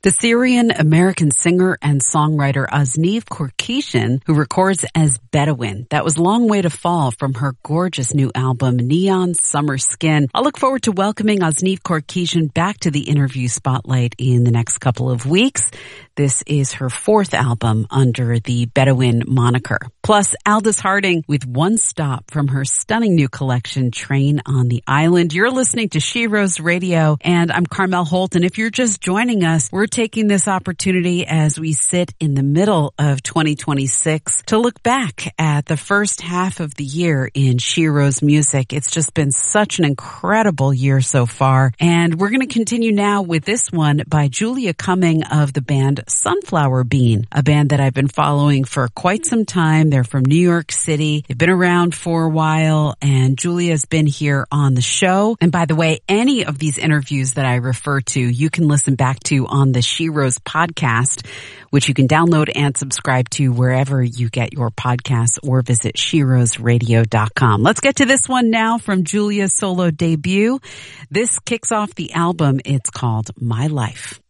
The Syrian-American singer and songwriter Azniv Korkishan, who records as Bedouin. That was Long Way to Fall from her gorgeous new album, Neon Summer Skin. I'll look forward to welcoming Azniv Korkishan back to the interview spotlight in the next couple of weeks. This is her fourth album under the Bedouin moniker. Plus, Aldous Harding with One Stop from her stunning new collection, Train on the Island. You're listening to She Rose Radio, and I'm Carmel Holt. And if you're just joining us, we're taking this opportunity as we sit in the middle of 2026 to look back at the first half of the year in She Rose music. It's just been such an incredible year so far. And we're going to continue now with this one by Julia Cumming of the band Sunflower Bean, a band that I've been following for quite some time. They're from New York City. They've been around for a while, and Julia's been here on the show. And by the way, any of these interviews that I refer to, you can listen back to on the She Rose podcast, which you can download and subscribe to wherever you get your podcasts, or visit sheroseradio.com. Let's get to this one now from Julia's solo debut. This kicks off the album. It's called My Life.